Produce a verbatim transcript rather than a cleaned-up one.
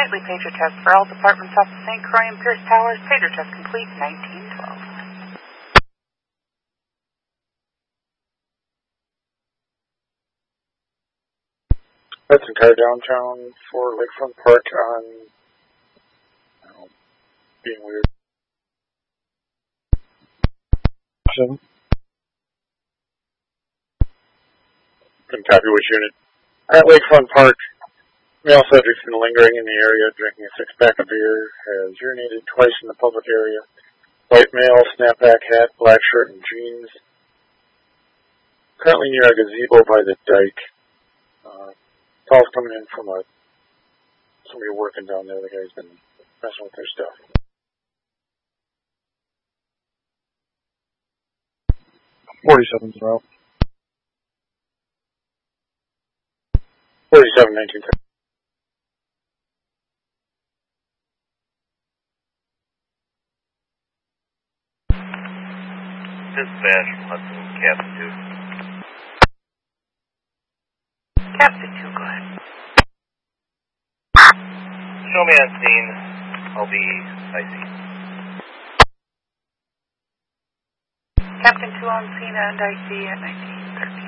Nightly pager test for all departments off the Saint Croix and Pierce Towers. Pager test complete, nineteen twelve. That's entire downtown for Lakefront Park on oh, being weird. Couldn't copy which unit. At Lakefront Park, male subject's been lingering in the area, drinking a six-pack of beer, has urinated twice in the public area. White male, snapback hat, black shirt, and jeans. Currently near a gazebo by the dike. Uh, calls coming in from a somebody working down there. The guy's been messing with their stuff. forty-seven's out. forty-seven, nineteen. Dispatch from Hudson, Captain two. Captain two, go ahead. Show me on scene. I'll be icy. Captain two on scene and I C at nineteen thirteen.